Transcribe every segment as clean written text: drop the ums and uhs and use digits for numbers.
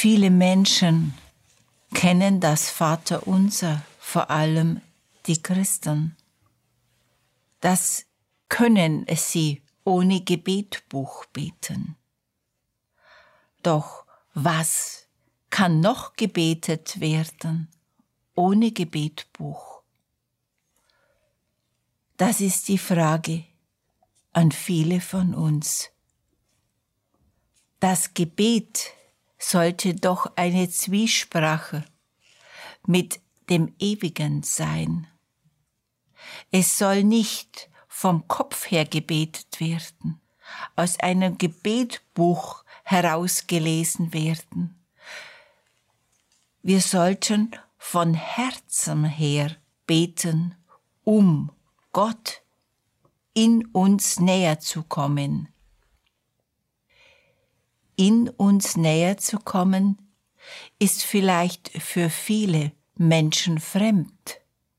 Viele Menschen kennen das Vaterunser, vor allem die Christen. Das können sie ohne Gebetbuch beten. Doch was kann noch gebetet werden ohne Gebetbuch? Das ist die Frage an viele von uns. Das Gebet sollte doch eine Zwiesprache mit dem Ewigen sein. Es soll nicht vom Kopf her gebetet werden, aus einem Gebetbuch herausgelesen werden. Wir sollten von Herzen her beten, um Gott in uns näher zu kommen. In uns näher zu kommen, ist vielleicht für viele Menschen fremd.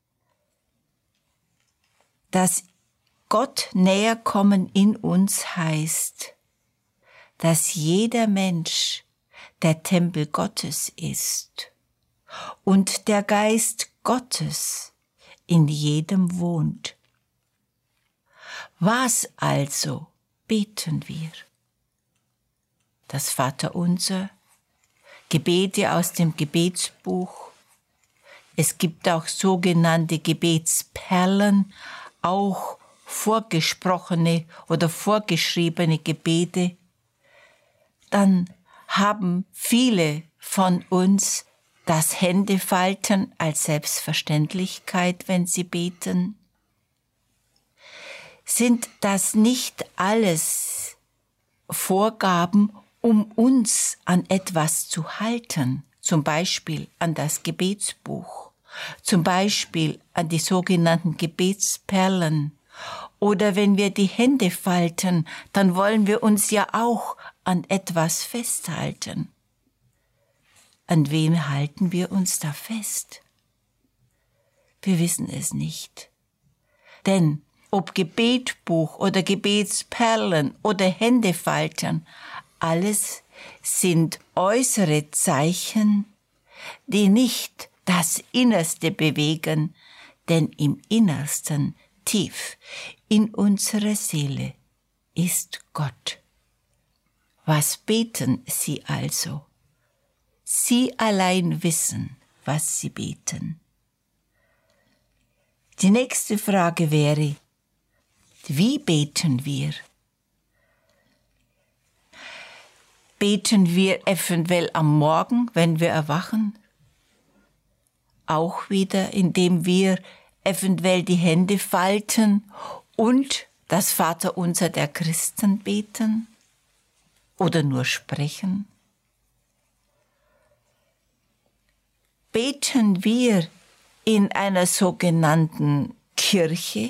Dass Gott näher kommen in uns heißt, dass jeder Mensch der Tempel Gottes ist und der Geist Gottes in jedem wohnt. Was also beten wir? Das Vaterunser, Gebete aus dem Gebetsbuch. Es gibt auch sogenannte Gebetsperlen, auch vorgesprochene oder vorgeschriebene Gebete. Dann haben viele von uns das Händefalten als Selbstverständlichkeit, wenn sie beten. Sind das nicht alles Vorgaben, um uns an etwas zu halten, zum Beispiel an das Gebetsbuch, zum Beispiel an die sogenannten Gebetsperlen? Oder wenn wir die Hände falten, dann wollen wir uns ja auch an etwas festhalten. An wem halten wir uns da fest? Wir wissen es nicht. Denn ob Gebetbuch oder Gebetsperlen oder Händefalten, alles sind äußere Zeichen, die nicht das Innerste bewegen, denn im Innersten, tief in unserer Seele, ist Gott. Was beten Sie also? Sie allein wissen, was Sie beten. Die nächste Frage wäre, wie beten wir? Beten wir eventuell am Morgen, wenn wir erwachen? Auch wieder, indem wir eventuell die Hände falten und das Vaterunser der Christen beten? Oder nur sprechen? Beten wir in einer sogenannten Kirche?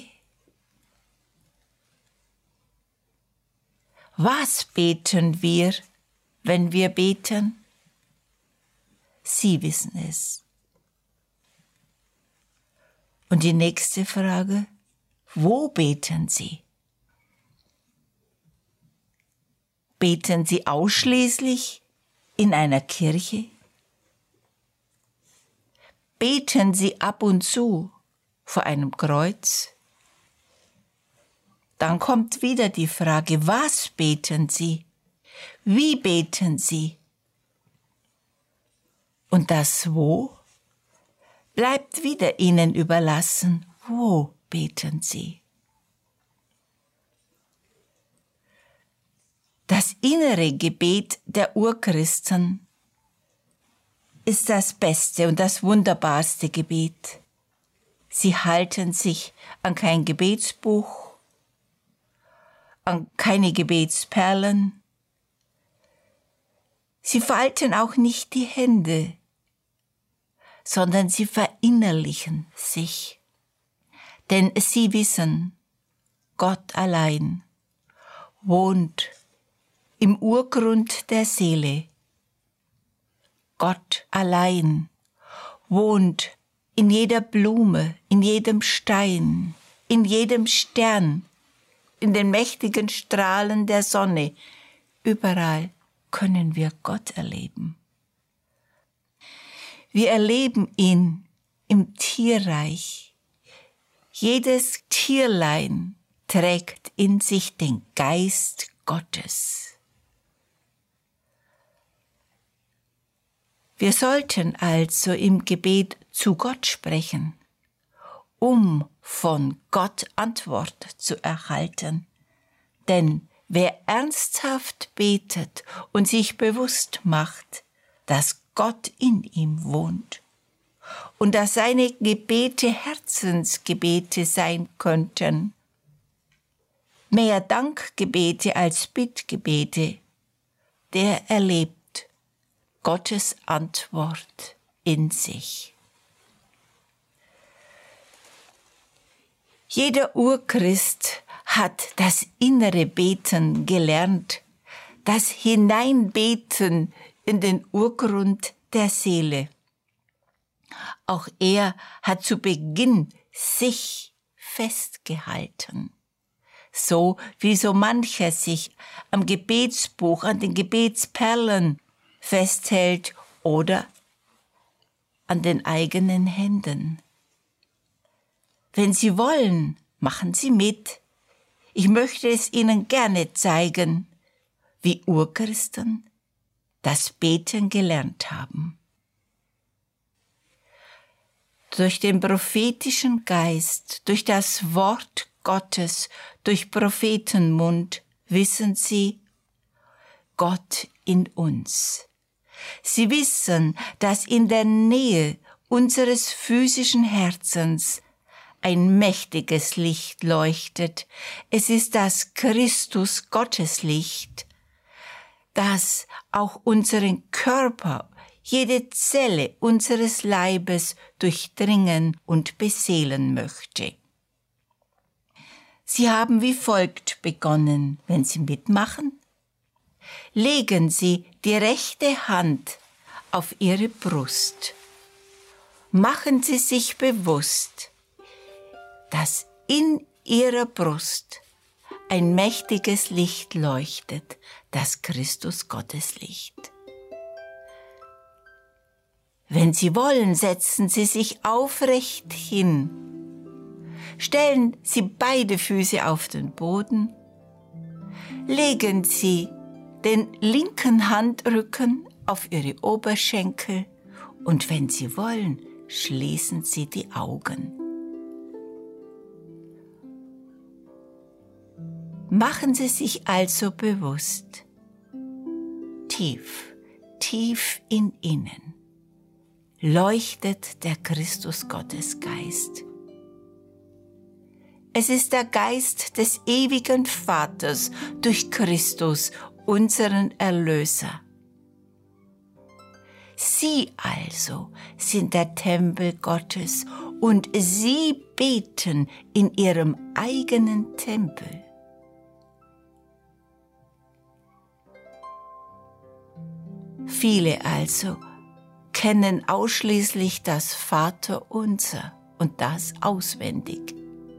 Was beten wir, wenn wir beten? Sie wissen es. Und die nächste Frage, wo beten Sie? Beten Sie ausschließlich in einer Kirche? Beten Sie ab und zu vor einem Kreuz? Dann kommt wieder die Frage, was beten Sie? Wie beten Sie? Und das Wo bleibt wieder Ihnen überlassen. Wo beten Sie? Das innere Gebet der Urchristen ist das beste und das wunderbarste Gebet. Sie halten sich an kein Gebetsbuch, an keine Gebetsperlen. Sie falten auch nicht die Hände, sondern sie verinnerlichen sich. Denn sie wissen, Gott allein wohnt im Urgrund der Seele. Gott allein wohnt in jeder Blume, in jedem Stein, in jedem Stern, in den mächtigen Strahlen der Sonne. Überall können wir Gott erleben. Wir erleben ihn im Tierreich. Jedes Tierlein trägt in sich den Geist Gottes. Wir sollten also im Gebet zu Gott sprechen, um von Gott Antwort zu erhalten. Denn wer ernsthaft betet und sich bewusst macht, dass Gott in ihm wohnt und dass seine Gebete Herzensgebete sein könnten, mehr Dankgebete als Bittgebete, der erlebt Gottes Antwort in sich. Jeder Urchrist hat das innere Beten gelernt, das Hineinbeten in den Urgrund der Seele. Auch er hat zu Beginn sich festgehalten, so wie so mancher sich am Gebetsbuch, an den Gebetsperlen festhält oder an den eigenen Händen. Wenn Sie wollen, machen Sie mit. Ich möchte es Ihnen gerne zeigen, wie Urchristen das Beten gelernt haben. Durch den prophetischen Geist, durch das Wort Gottes, durch Prophetenmund wissen sie, Gott in uns. Sie wissen, dass in der Nähe unseres physischen Herzens ein mächtiges Licht leuchtet. Es ist das Christus Gotteslicht, das auch unseren Körper, jede Zelle unseres Leibes durchdringen und beseelen möchte. Sie haben wie folgt begonnen, wenn Sie mitmachen. Legen Sie die rechte Hand auf Ihre Brust. Machen Sie sich bewusst, dass in Ihrer Brust ein mächtiges Licht leuchtet, das Christus Gottes Licht. Wenn Sie wollen, setzen Sie sich aufrecht hin. Stellen Sie beide Füße auf den Boden. Legen Sie den linken Handrücken auf Ihre Oberschenkel und wenn Sie wollen, schließen Sie die Augen. Machen Sie sich also bewusst, tief, tief in Ihnen leuchtet der Christus Gottes Geist. Es ist der Geist des ewigen Vaters durch Christus, unseren Erlöser. Sie also sind der Tempel Gottes und Sie beten in Ihrem eigenen Tempel. Viele also kennen ausschließlich das Vaterunser und das auswendig.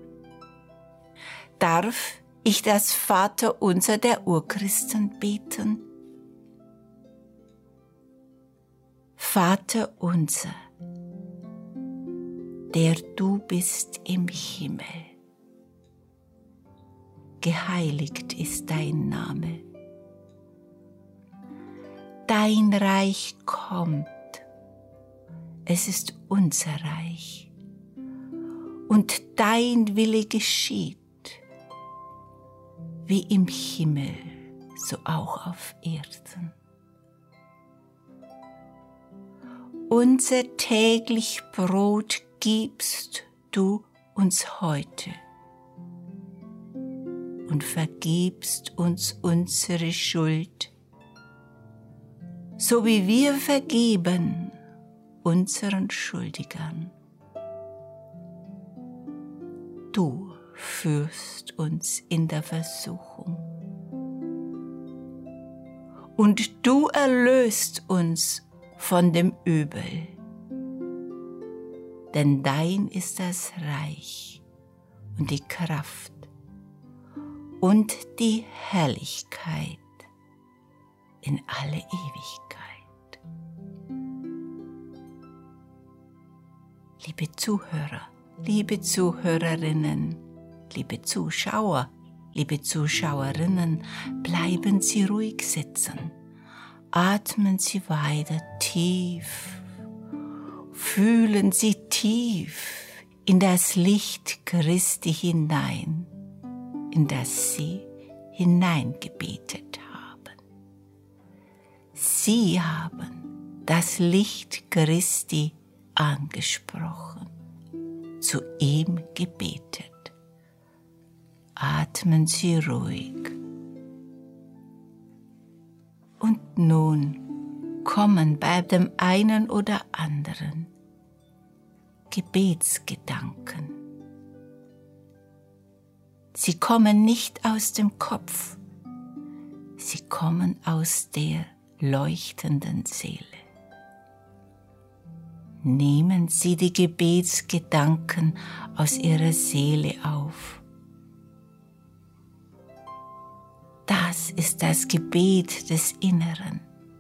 Darf ich das Vaterunser der Urchristen beten? Vater unser, der du bist im Himmel. Geheiligt ist dein Name. Dein Reich kommt. Es ist unser Reich. Und dein Wille geschieht, wie im Himmel, so auch auf Erden. Unser täglich Brot gibst du uns heute und vergibst uns unsere Schuld, so wie wir vergeben unseren Schuldigern. Du führst uns in der Versuchung und du erlöst uns von dem Übel. Denn dein ist das Reich und die Kraft und die Herrlichkeit in alle Ewigkeit. Liebe Zuhörer, liebe Zuhörerinnen, liebe Zuschauer, liebe Zuschauerinnen, bleiben Sie ruhig sitzen. Atmen Sie weiter tief. Fühlen Sie tief in das Licht Christi hinein, in das Sie hineingebetet haben. Sie haben das Licht Christi angesprochen, zu ihm gebetet. Atmen Sie ruhig. Und nun kommen bei dem einen oder anderen Gebetsgedanken. Sie kommen nicht aus dem Kopf, sie kommen aus der leuchtenden Seele. Nehmen Sie die Gebetsgedanken aus Ihrer Seele auf. Das ist das Gebet des Inneren.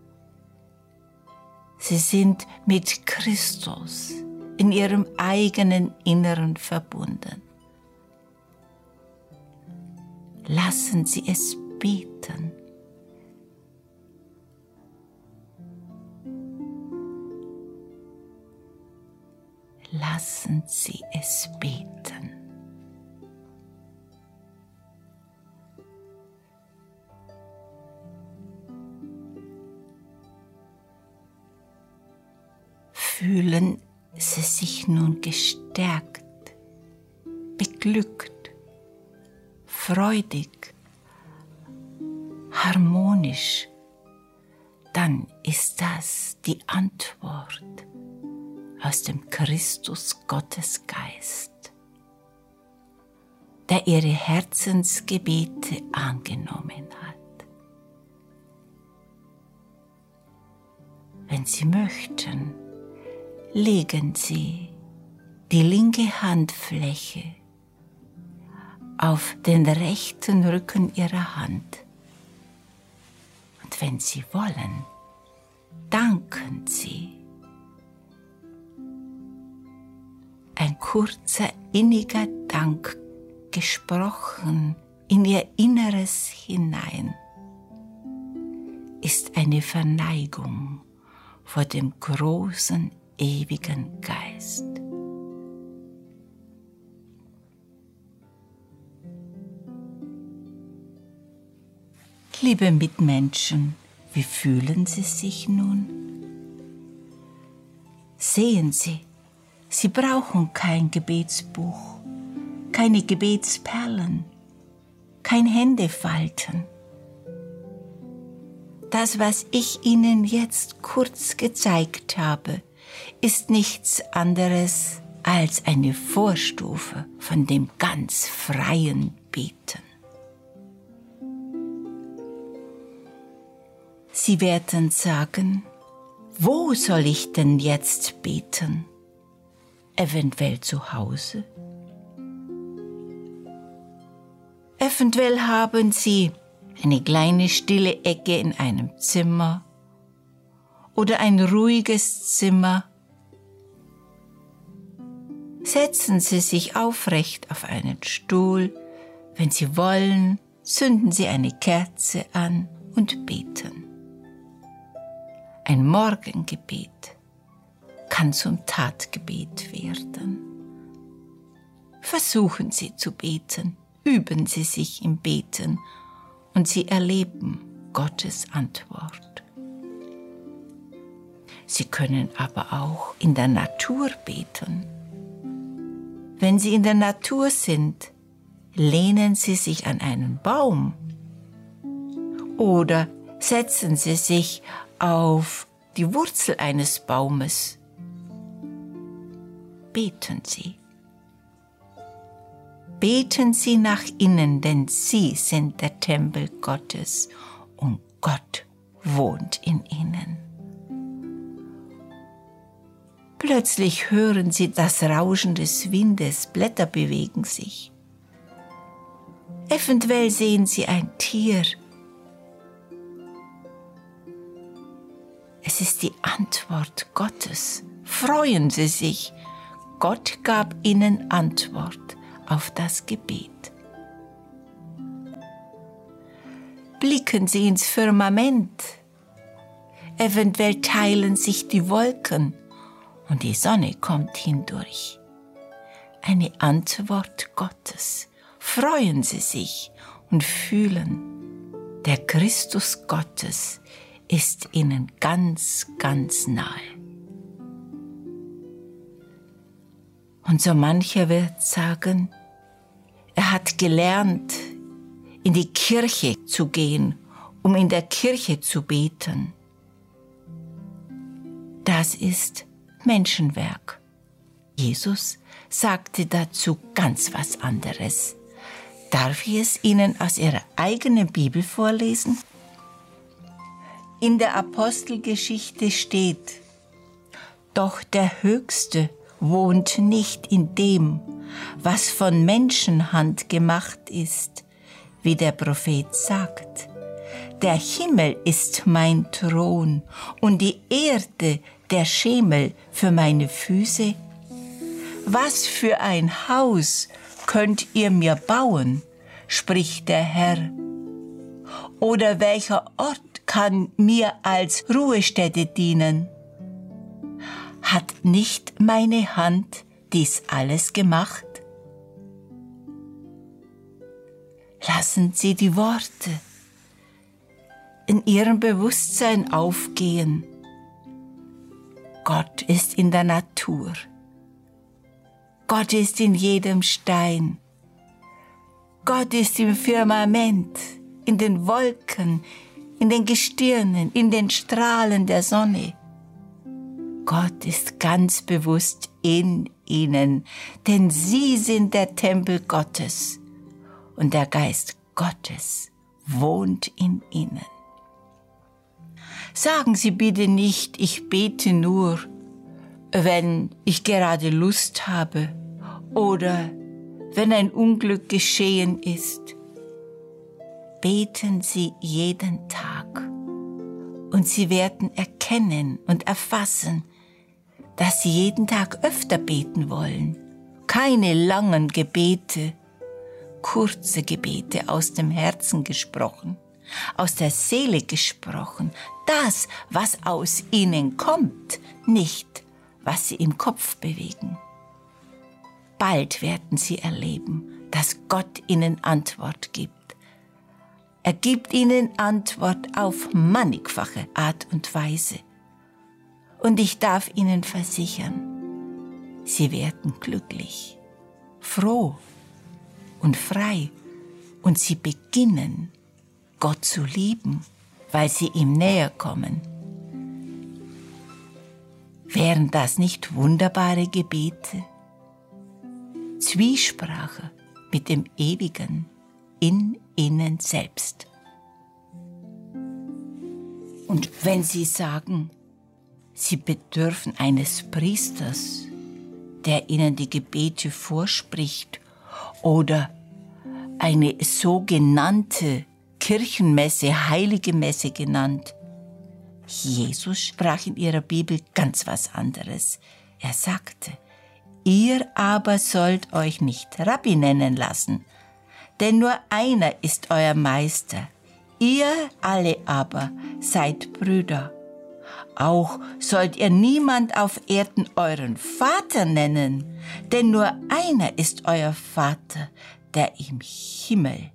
Sie sind mit Christus in ihrem eigenen Inneren verbunden. Lassen Sie es beten. Lassen Sie es beten. Fühlen Sie sich nun gestärkt, beglückt, freudig, harmonisch, dann ist das die Antwort aus dem Christus Gottesgeist, der Ihre Herzensgebete angenommen hat. Wenn Sie möchten, legen Sie die linke Handfläche auf den rechten Rücken Ihrer Hand. Und wenn Sie wollen, danken Sie. Ein kurzer, inniger Dank, gesprochen in Ihr Inneres hinein, ist eine Verneigung vor dem großen, ewigen Geist. Liebe Mitmenschen, wie fühlen Sie sich nun? Sehen Sie, Sie brauchen kein Gebetsbuch, keine Gebetsperlen, kein Händefalten. Das, was ich Ihnen jetzt kurz gezeigt habe, ist nichts anderes als eine Vorstufe von dem ganz freien Beten. Sie werden sagen, wo soll ich denn jetzt beten? Eventuell zu Hause? Eventuell haben Sie eine kleine stille Ecke in einem Zimmer oder ein ruhiges Zimmer. Setzen Sie sich aufrecht auf einen Stuhl. Wenn Sie wollen, zünden Sie eine Kerze an und beten. Ein Morgengebet kann zum Tatgebet werden. Versuchen Sie zu beten, üben Sie sich im Beten und Sie erleben Gottes Antwort. Sie können aber auch in der Natur beten. Wenn Sie in der Natur sind, lehnen Sie sich an einen Baum oder setzen Sie sich auf die Wurzel eines Baumes. Beten Sie. Beten Sie nach innen, denn Sie sind der Tempel Gottes und Gott wohnt in Ihnen. Plötzlich hören Sie das Rauschen des Windes, Blätter bewegen sich. Eventuell sehen Sie ein Tier. Es ist die Antwort Gottes. Freuen Sie sich. Gott gab ihnen Antwort auf das Gebet. Blicken Sie ins Firmament. Eventuell teilen sich die Wolken und die Sonne kommt hindurch. Eine Antwort Gottes. Freuen Sie sich und fühlen, der Christus Gottes ist Ihnen ganz, ganz nahe. Und so mancher wird sagen, er hat gelernt, in die Kirche zu gehen, um in der Kirche zu beten. Das ist Menschenwerk. Jesus sagte dazu ganz was anderes. Darf ich es Ihnen aus Ihrer eigenen Bibel vorlesen? In der Apostelgeschichte steht: Doch der Höchste wohnt nicht in dem, was von Menschenhand gemacht ist, wie der Prophet sagt. Der Himmel ist mein Thron und die Erde der Schemel für meine Füße. Was für ein Haus könnt ihr mir bauen, spricht der Herr. Oder welcher Ort kann mir als Ruhestätte dienen? Hat nicht meine Hand dies alles gemacht? Lassen Sie die Worte in Ihrem Bewusstsein aufgehen. Gott ist in der Natur. Gott ist in jedem Stein. Gott ist im Firmament, in den Wolken, in den Gestirnen, in den Strahlen der Sonne. Gott ist ganz bewusst in Ihnen, denn Sie sind der Tempel Gottes und der Geist Gottes wohnt in Ihnen. Sagen Sie bitte nicht, ich bete nur, wenn ich gerade Lust habe oder wenn ein Unglück geschehen ist. Beten Sie jeden Tag und Sie werden erkennen und erfassen, dass Sie jeden Tag öfter beten wollen. Keine langen Gebete, kurze Gebete aus dem Herzen gesprochen, aus der Seele gesprochen. Das, was aus Ihnen kommt, nicht, was Sie im Kopf bewegen. Bald werden Sie erleben, dass Gott Ihnen Antwort gibt. Er gibt Ihnen Antwort auf mannigfache Art und Weise. Und ich darf Ihnen versichern, Sie werden glücklich, froh und frei und Sie beginnen, Gott zu lieben, weil Sie ihm näher kommen. Wären das nicht wunderbare Gebete? Zwiesprache mit dem Ewigen in Ihnen selbst. Und wenn Sie sagen, Sie bedürfen eines Priesters, der Ihnen die Gebete vorspricht, oder eine sogenannte Kirchenmesse, heilige Messe genannt. Jesus sprach in ihrer Bibel ganz was anderes. Er sagte, ihr aber sollt euch nicht Rabbi nennen lassen, denn nur einer ist euer Meister. Ihr alle aber seid Brüder. Auch sollt ihr niemand auf Erden euren Vater nennen, denn nur einer ist euer Vater, der im Himmel.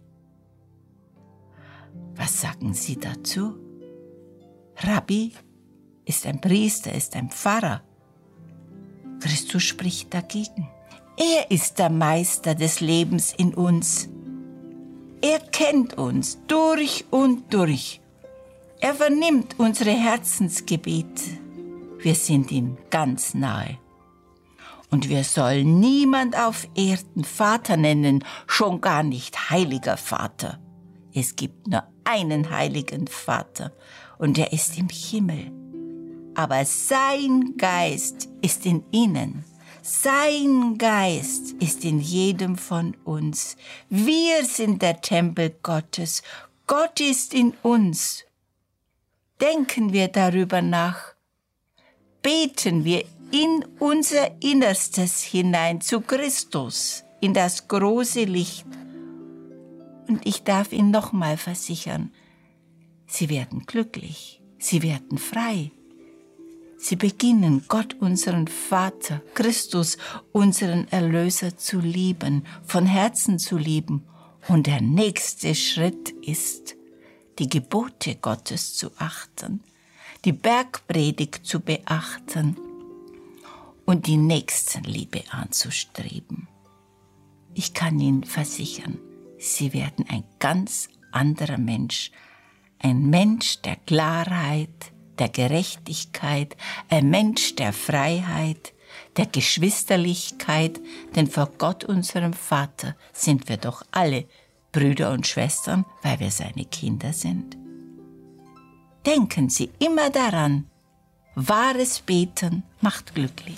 Was sagen Sie dazu? Rabbi ist ein Priester, ist ein Pfarrer. Christus spricht dagegen. Er ist der Meister des Lebens in uns. Er kennt uns durch und durch. Er vernimmt unsere Herzensgebete. Wir sind ihm ganz nahe. Und wir sollen niemand auf Erden Vater nennen, schon gar nicht heiliger Vater. Es gibt nur einen heiligen Vater und er ist im Himmel. Aber sein Geist ist in ihnen. Sein Geist ist in jedem von uns. Wir sind der Tempel Gottes. Gott ist in uns. Denken wir darüber nach. Beten wir in unser Innerstes hinein, zu Christus, in das große Licht. Und ich darf Ihnen nochmal versichern, Sie werden glücklich, Sie werden frei. Sie beginnen, Gott, unseren Vater, Christus, unseren Erlöser zu lieben, von Herzen zu lieben. Und der nächste Schritt ist, die Gebote Gottes zu achten, die Bergpredigt zu beachten und die Nächstenliebe anzustreben. Ich kann Ihnen versichern, Sie werden ein ganz anderer Mensch, ein Mensch der Klarheit, der Gerechtigkeit, ein Mensch der Freiheit, der Geschwisterlichkeit, denn vor Gott, unserem Vater, sind wir doch alle Brüder und Schwestern, weil wir seine Kinder sind. Denken Sie immer daran, wahres Beten macht glücklich.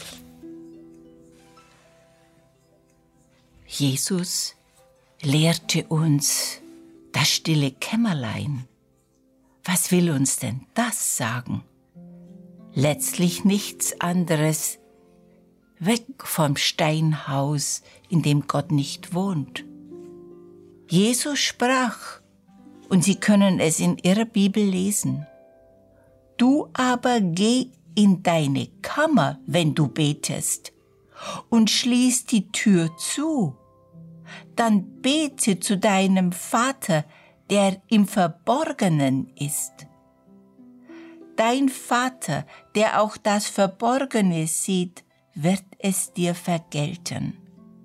Jesus lehrte uns das stille Kämmerlein. Was will uns denn das sagen? Letztlich nichts anderes. Weg vom Steinhaus, in dem Gott nicht wohnt. Jesus sprach, und Sie können es in Ihrer Bibel lesen: Du aber geh in deine Kammer, wenn du betest, und schließ die Tür zu. Dann bete zu deinem Vater, der im Verborgenen ist. Dein Vater, der auch das Verborgene sieht, wird es dir vergelten.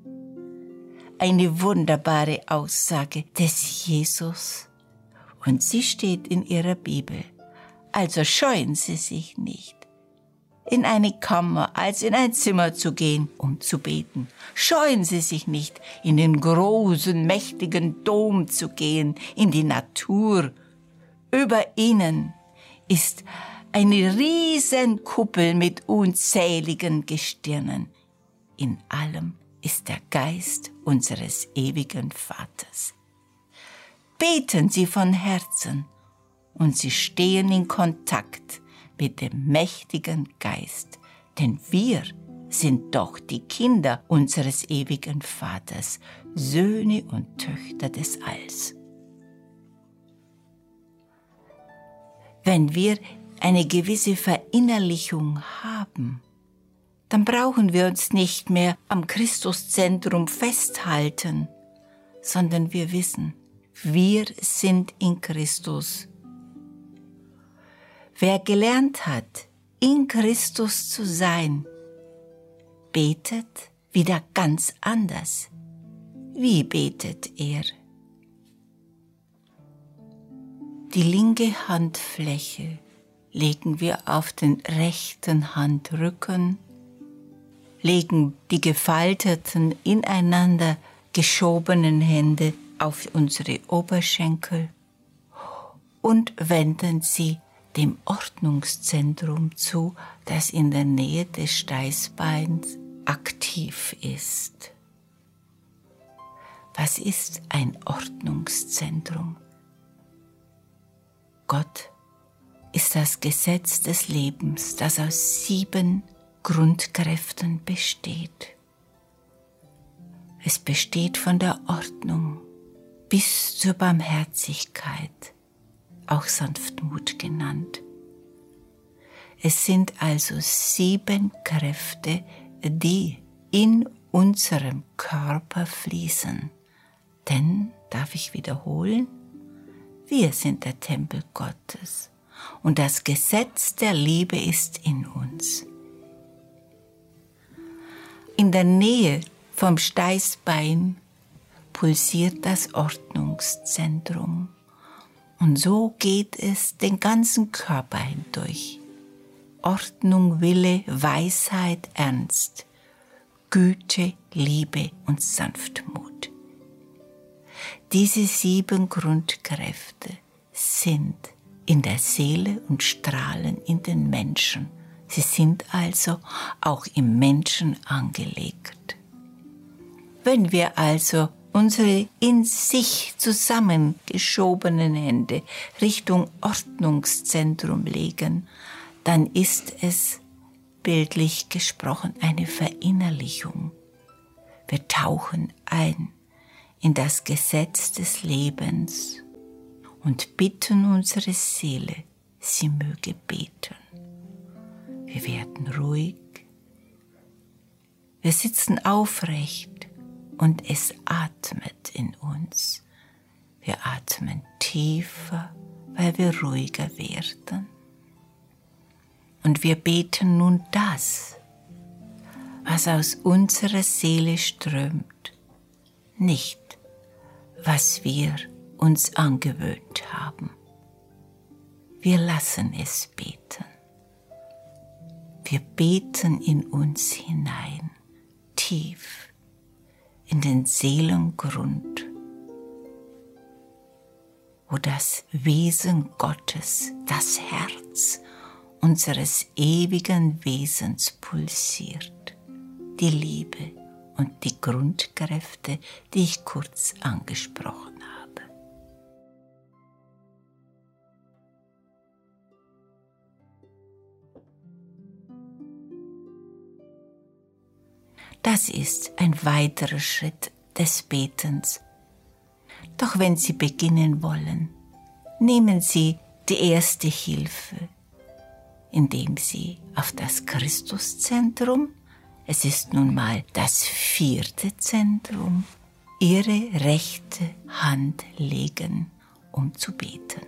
Eine wunderbare Aussage des Jesus. Und sie steht in Ihrer Bibel. Also scheuen Sie sich nicht, in eine Kammer als in ein Zimmer zu gehen, um zu beten. Scheuen Sie sich nicht, in den großen, mächtigen Dom zu gehen, in die Natur. Über Ihnen ist eine riesen Kuppel mit unzähligen Gestirnen. In allem ist der Geist unseres ewigen Vaters. Beten Sie von Herzen und Sie stehen in Kontakt mit dem mächtigen Geist, denn wir sind doch die Kinder unseres ewigen Vaters, Söhne und Töchter des Alls. Wenn wir eine gewisse Verinnerlichung haben, dann brauchen wir uns nicht mehr am Christuszentrum festhalten, sondern wir wissen, wir sind in Christus. Wer gelernt hat, in Christus zu sein, betet wieder ganz anders. Wie betet er? Die linke Handfläche legen wir auf den rechten Handrücken, legen die gefalteten, ineinander geschobenen Hände auf unsere Oberschenkel und wenden sie dem Ordnungszentrum zu, das in der Nähe des Steißbeins aktiv ist. Was ist ein Ordnungszentrum? Gott ist das Gesetz des Lebens, das aus 7 Grundkräften besteht. Es besteht von der Ordnung bis zur Barmherzigkeit, auch Sanftmut genannt. Es sind also 7 Kräfte, die in unserem Körper fließen. Denn, darf ich wiederholen, wir sind der Tempel Gottes und das Gesetz der Liebe ist in uns. In der Nähe vom Steißbein pulsiert das Ordnungszentrum. Und so geht es den ganzen Körper hindurch. Ordnung, Wille, Weisheit, Ernst, Güte, Liebe und Sanftmut. Diese 7 Grundkräfte sind in der Seele und strahlen in den Menschen. Sie sind also auch im Menschen angelegt. Wenn wir also unsere in sich zusammengeschobenen Hände Richtung Ordnungszentrum legen, dann ist es bildlich gesprochen eine Verinnerlichung. Wir tauchen ein in das Gesetz des Lebens und bitten unsere Seele, sie möge beten. Wir werden ruhig, wir sitzen aufrecht und es atmet in uns. Wir atmen tiefer, weil wir ruhiger werden. Und wir beten nun das, was aus unserer Seele strömt, nicht, was wir uns angewöhnt haben. Wir lassen es beten. Wir beten in uns hinein, tief, in den Seelengrund, wo das Wesen Gottes, das Herz unseres ewigen Wesens pulsiert, die Liebe und die Grundkräfte, die ich kurz angesprochen habe. Das ist ein weiterer Schritt des Betens. Doch wenn Sie beginnen wollen, nehmen Sie die erste Hilfe, indem Sie auf das Christuszentrum, es ist nun mal das 4. Zentrum, Ihre rechte Hand legen, um zu beten.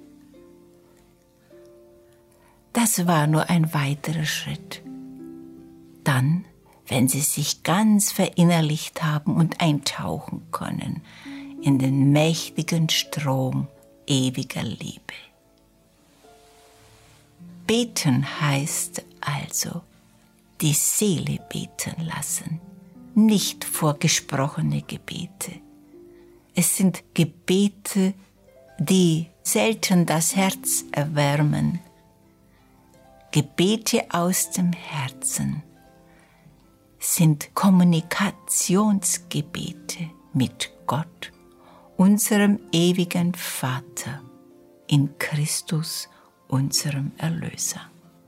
Das war nur ein weiterer Schritt. Dann, wenn Sie sich ganz verinnerlicht haben und eintauchen können in den mächtigen Strom ewiger Liebe. Beten heißt also, die Seele beten lassen, nicht vorgesprochene Gebete. Es sind Gebete, die selten das Herz erwärmen. Gebete aus dem Herzen sind Kommunikationsgebete mit Gott, unserem ewigen Vater, in Christus, unserem Erlöser.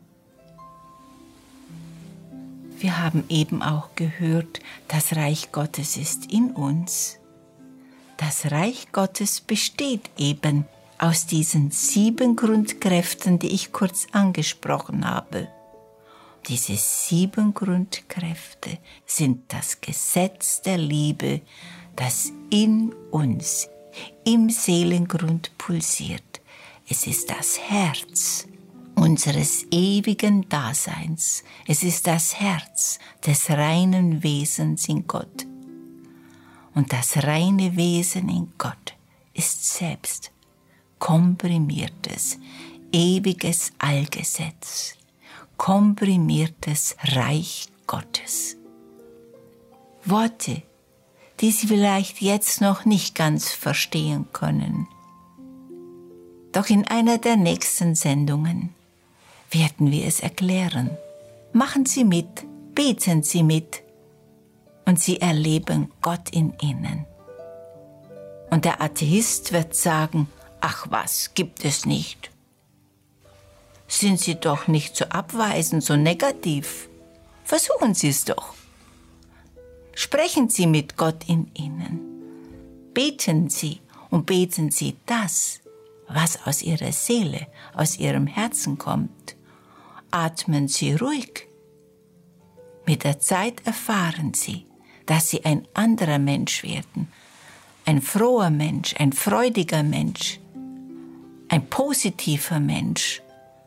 Wir haben eben auch gehört, das Reich Gottes ist in uns. Das Reich Gottes besteht eben aus diesen 7 Grundkräften, die ich kurz angesprochen habe. Diese 7 Grundkräfte sind das Gesetz der Liebe, das in uns, im Seelengrund pulsiert. Es ist das Herz unseres ewigen Daseins. Es ist das Herz des reinen Wesens in Gott. Und das reine Wesen in Gott ist selbst komprimiertes, ewiges Allgesetz, komprimiertes Reich Gottes. Worte, die Sie vielleicht jetzt noch nicht ganz verstehen können. Doch in einer der nächsten Sendungen werden wir es erklären. Machen Sie mit, beten Sie mit und Sie erleben Gott in Ihnen. Und der Atheist wird sagen, ach was, gibt es nicht. Sind Sie doch nicht so abweisend, so negativ. Versuchen Sie es doch. Sprechen Sie mit Gott in Ihnen. Beten Sie und beten Sie das, was aus Ihrer Seele, aus Ihrem Herzen kommt. Atmen Sie ruhig. Mit der Zeit erfahren Sie, dass Sie ein anderer Mensch werden. Ein froher Mensch, ein freudiger Mensch, ein positiver Mensch.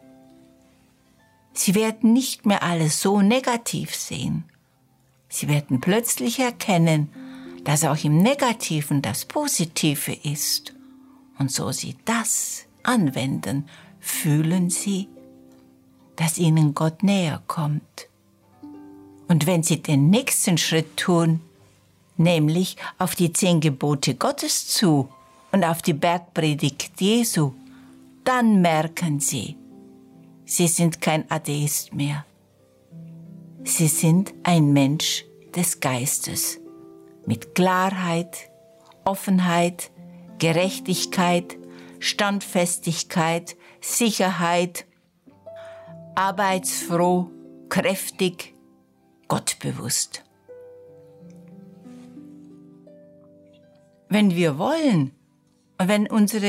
Sie werden nicht mehr alles so negativ sehen. Sie werden plötzlich erkennen, dass auch im Negativen das Positive ist. Und so Sie das anwenden, fühlen Sie, dass Ihnen Gott näher kommt. Und wenn Sie den nächsten Schritt tun, nämlich auf die 10 Gebote Gottes zu und auf die Bergpredigt Jesu, dann merken Sie, Sie sind kein Atheist mehr. Sie sind ein Mensch des Geistes mit Klarheit, Offenheit, Gerechtigkeit, Standfestigkeit, Sicherheit, arbeitsfroh, kräftig, gottbewusst. Wenn wir wollen und wenn unsere